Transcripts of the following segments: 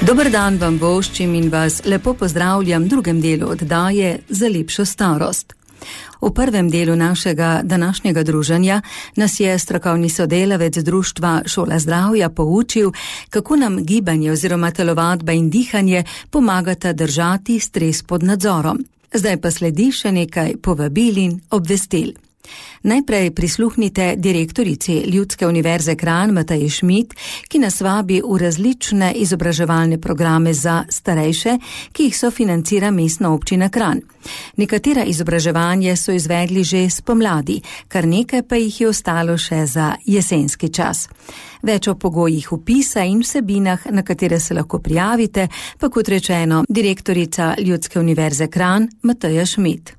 Dober dan vam voščim in vas lepo pozdravljam v drugem delu oddaje Za lepšo starost. V prvem delu našega današnjega druženja nas je strokovni sodelavec društva Šola zdravja poučil, kako nam gibanje oziroma telovadba in dihanje pomagata držati stres pod nadzorom. Zdaj pa sledi še nekaj povabil in obvestil. Najprej prisluhnite direktorici Ljudske univerze Kranj Mateji Šmid, ki nas vabi v različne izobraževalne programe za starejše, ki jih sofinancira Mestna občina Kranj. Nekatera izobraževanja so izvedli že spomladi, kar nekaj pa jih je ostalo še za jesenski čas. Več o pogojih vpisa in vsebinah, na katere se lahko prijavite, pa kot rečeno direktorica Ljudske univerze Kranj Mateja Šmid.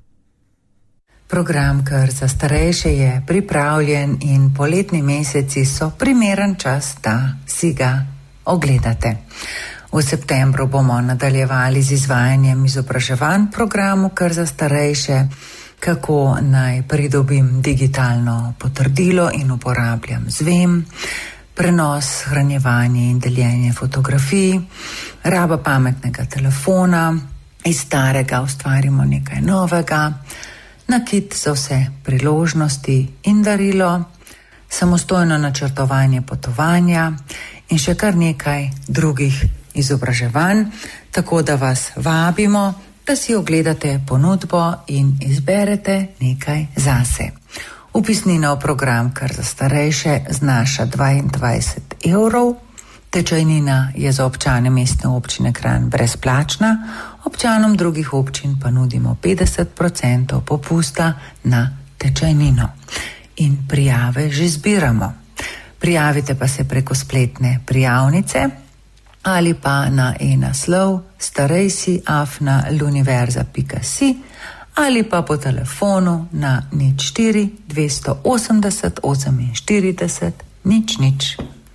Program Kar za starejše je pripravljen in poletni meseci so primeren čas, da si ga ogledate. V septembru bomo nadaljevali z izvajanjem izobraževanj programu Kar za starejše, kako naj pridobim digitalno potrdilo in uporabljam zvem, prenos, shranjevanje in deljenje fotografij, raba pametnega telefona, iz starega ustvarimo nekaj novega, nakit za vse priložnosti in darilo, samostojno načrtovanje potovanja in še kar nekaj drugih izobraževanj, tako da vas vabimo, da si ogledate ponudbo in izberete nekaj zase. Vpisnina v program Kar za starejše znaša 22 €, tečajnina je za občane Mestne občine Kranj brezplačna, občanom drugih občin pa nudimo 50% popusta na tečajnino. In prijave že zbiramo. Prijavite pa se preko spletne prijavnice ali pa na e-naslov starejsi@luniverza.si ali pa po telefonu na 04 280 48 00.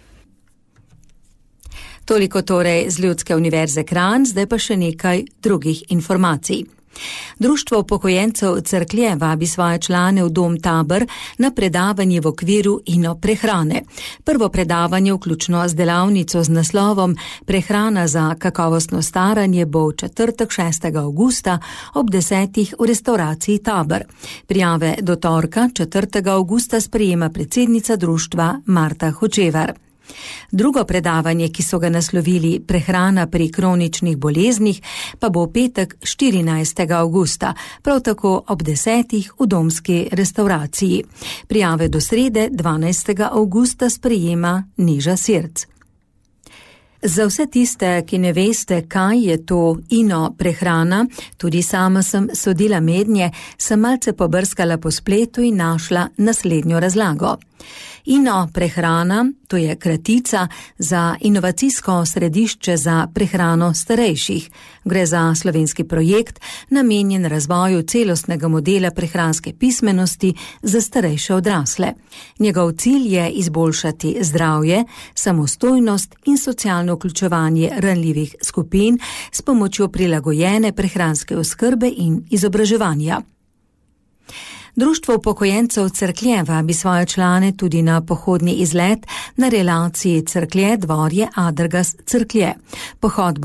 Toliko torej z Ljudske univerze Kranj, zdaj pa še nekaj drugih informacij. Društvo upokojencev Cerklje vabi svoje člane v Dom Tabor na predavanje v okviru Ino prehrane. Prvo predavanje, vključno z delavnico z naslovom Prehrana za kakovostno staranje, bo v četrtek 6. avgusta ob 10. v restavraciji Tabor. Prijave do torka 4. avgusta sprejema predsednica društva Marta Hočevar. Drugo predavanje, ki so ga naslovili Prehrana pri kroničnih boleznih, pa bo v petek 14. avgusta, prav tako ob 10. v domski restavraciji. Prijave do srede 12. avgusta sprejema Neža Sirc. Za vse tiste, ki ne veste, kaj je to Ino prehrana, tudi sama sem sodila mednje, sem malce pobrskala po spletu in našla naslednjo razlago. Ino prehrana, to je kratica za inovacijsko središče za prehrano starejših. Gre za slovenski projekt, namenjen razvoju celostnega modela prehranske pismenosti za starejše odrasle. Njegov cilj je izboljšati zdravje, samostojnost in socialno vključevanje ranljivih skupin s pomočjo prilagojene prehranske oskrbe in izobraževanja. Društvo upokojencev Cerklje vabi svoje člane tudi na pohodni izlet na relaciji Cerklje-Dvorje-Adragas-Cerklje. Pohod